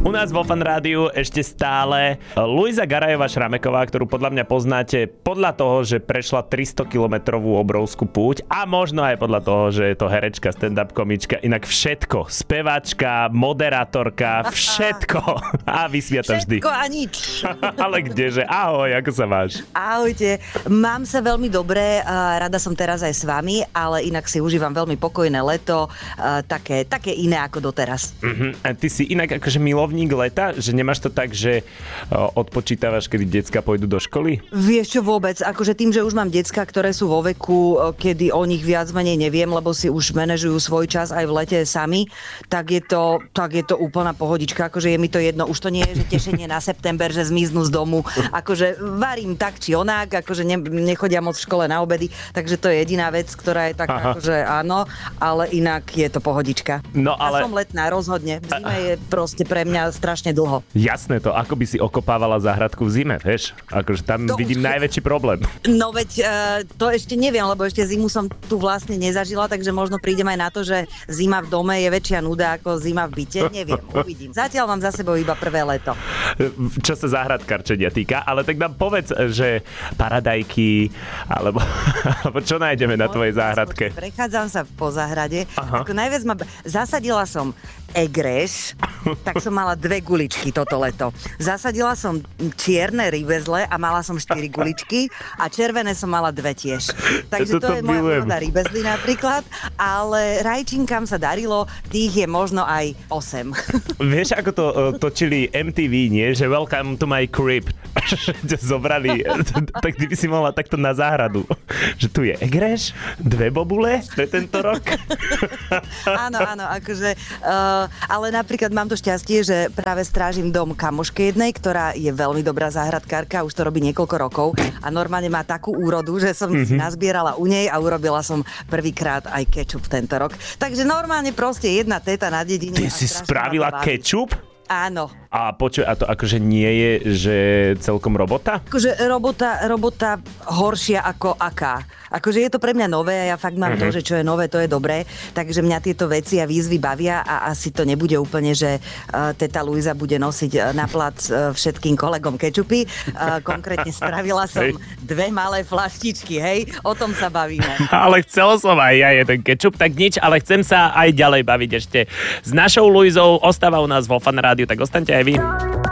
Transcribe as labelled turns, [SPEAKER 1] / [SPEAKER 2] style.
[SPEAKER 1] U nás vo Fan Rádiu ešte stále Luisa Garajová Šrameková, ktorú podľa mňa poznáte podľa toho, že prešla 300-kilometrovú obrovskú púť a možno aj podľa toho, že je to herečka, stand-up komička, inak všetko. Speváčka, moderátorka, všetko. A vysvia to vždy.
[SPEAKER 2] Všetko a nič.
[SPEAKER 1] Ale kdeže? Ahoj, ako sa máš?
[SPEAKER 2] Ahojte. Mám sa veľmi dobre, rada som teraz aj s vami, ale inak si užívam veľmi pokojné leto, také iné ako doteraz.
[SPEAKER 1] A ty si inak akože milovník leta, že nemáš to tak, že odpočítavaš, kedy decka pôjdu do školy?
[SPEAKER 2] Vieš čo vôbec, akože tým, že už mám decka, ktoré sú vo veku, kedy o nich viac menej neviem, lebo si už manažujú svoj čas aj v lete sami, tak je to úplná pohodička, akože je mi to jedno, už to nie je, že tešenie na september, že zmiznú z domu, akože varím tak či onak, akože nechodia moc v škole na obedy, takže to je jediná vec, ktorá je taká, akože áno, ale inak je to pohodička.
[SPEAKER 1] No ale...
[SPEAKER 2] Ja som letná, rozhodne. V zime je proste pre mňa strašne dlho.
[SPEAKER 1] Jasné to, ako by si okopávala záhradku v zime, vieš? Akože tam vidím najväčší problém.
[SPEAKER 2] No veď to ešte neviem, lebo ešte zimu som tu vlastne nezažila, takže možno prídem aj na to, že zima v dome je väčšia nuda ako zima v byte. Neviem, uvidím. Zatiaľ mám za sebou iba prvé leto.
[SPEAKER 1] Čo sa záhradkarčenia týka, ale tak nám povedz, že paradajky, alebo čo nájdeme na tvojej záhradke?
[SPEAKER 2] Prechádzam sa po záhrade. Ako najviac zasadila som egreš, tak som mala 2 guličky toto leto. Zasadila som čierne rybezle a mala som 4 guličky a červené som mala 2 tiež. Takže to je moja voda rybezly napríklad, ale rajčinkám sa darilo, tých je možno aj 8.
[SPEAKER 1] Vieš, ako to točili MTV, nie? Že welcome to my crib. Že zobrali, tak ty by si mohla takto na záhradu. Že tu je egreš, 2 bobule pre tento rok.
[SPEAKER 2] Áno, akože... ale napríklad mám to šťastie, že práve strážim dom kamoške jednej, ktorá je veľmi dobrá záhradkárka, už to robí niekoľko rokov a normálne má takú úrodu, že som si nazbierala u nej a urobila som prvýkrát aj kečup tento rok. Takže normálne proste jedna teta na dedine.
[SPEAKER 1] Ty si spravila kečup?
[SPEAKER 2] Áno.
[SPEAKER 1] A počuj, a to akože nie je, že celkom robota?
[SPEAKER 2] Akože robota horšia ako aká. Akože je to pre mňa nové a ja fakt mám to, že čo je nové, to je dobré. Takže mňa tieto veci a výzvy bavia a asi to nebude úplne, že teta Luisa bude nosiť na plac všetkým kolegom kečupy. Konkrétne spravila som 2 malé flaštičky, hej? O tom sa bavíme.
[SPEAKER 1] Ale chcel som aj ja jeden kečup, tak nič, ale chcem sa aj ďalej baviť ešte s našou Luizou. Ostáva u nás vo Fan Rádiu, tak ostaňte aj vy.